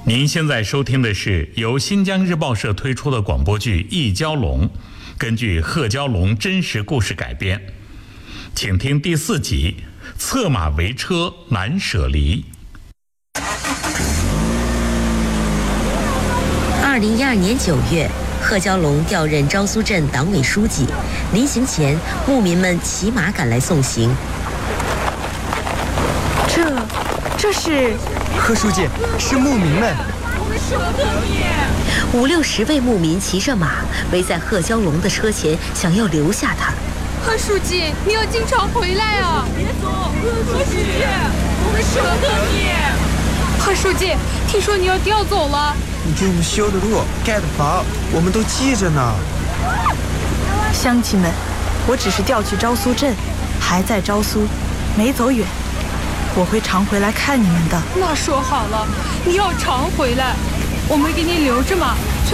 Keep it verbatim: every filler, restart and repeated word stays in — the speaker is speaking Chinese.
您现在收听的是由新疆日报社推出的广播剧《一蛟龙》，根据贺蛟龙真实故事改编，请听第四集《策马为车难舍离》。 二零一二年九月，贺蛟龙调任昭苏镇党委书记。临行前，牧民们骑马赶来送行。 这，这是贺书记，是牧民们。 我们舍不得你。 五六十位牧民骑着马，围在贺蛟龙的车前，想要留下他。 贺书记，你要经常回来啊！别走，贺书记，我们舍不得你。贺书记，听说你要调走了。 你给我们修的路、盖的房，我们都记着呢。 乡亲们，我只是调去昭苏镇，还在昭苏，没走远。我会常回来看你们的。 那说好了，你要常回来，我们给你留着嘛。